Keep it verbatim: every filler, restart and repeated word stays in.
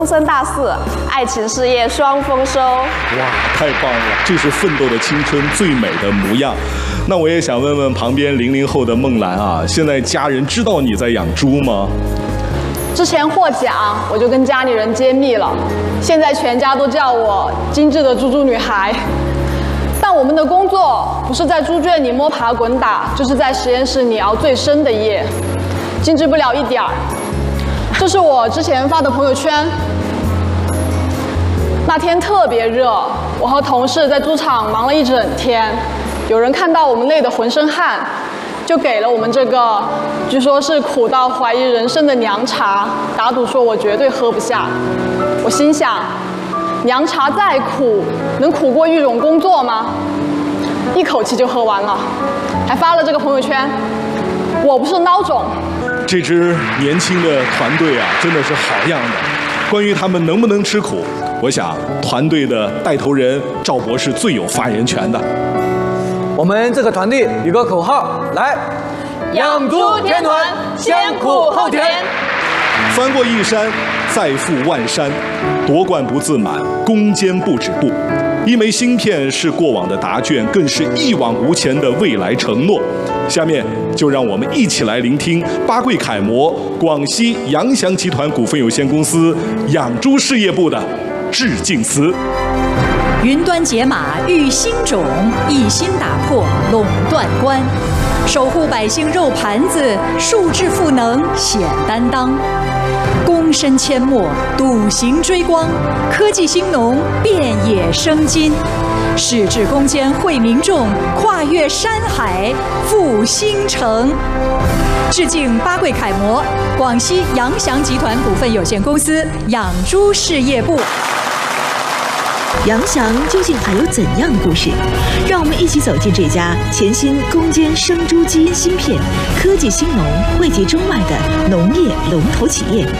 终身大事，爱情事业双丰收。 哇，太棒了！这是奋斗的青春最美的模样。那我也想问问旁边零零后的梦兰啊，现在家人知道你在养猪吗？ 之前获奖，我就跟家里人揭秘了，现在全家都叫我精致的猪猪女孩。但我们的工作不是在猪圈里摸爬滚打，就是在实验室里熬最深的夜，精致不了一点儿。这是我之前发的朋友圈。那天特别热，我和同事在猪场忙了一整天，有人看到我们累得浑身汗，就给了我们这个据说是苦到怀疑人生的凉茶，打赌说我绝对喝不下。我心想，凉茶再苦，能苦过一种工作吗？一口气就喝完了，还发了这个朋友圈。我不是孬种。 这支年轻的团队啊，真的是好样的。关于他们能不能吃苦，我想团队的带头人赵博士最有发言权的。 我们这个团队有个口号，来，养猪天团，先苦后甜。 翻过一山，再赴万山，夺冠不自满，攻坚不止步。一枚芯片是过往的答卷，更是一往无前的未来承诺。下面就让我们一起来聆听巴贵楷模广西扬翔集团股份有限公司养猪事业部的致敬词。 云端解码育新种，一心打破垄断关，守护百姓肉盘子，数智赋能显担当。躬身阡陌，笃行追光，科技兴农，遍野生金。矢志攻坚惠民众，跨越山海复兴城。致敬巴贵楷模广西扬翔集团股份有限公司养猪事业部。 扬翔究竟还有怎样的故事？让我们一起走进这家潜心攻坚生猪基因芯片、科技兴农、惠及中外的农业龙头企业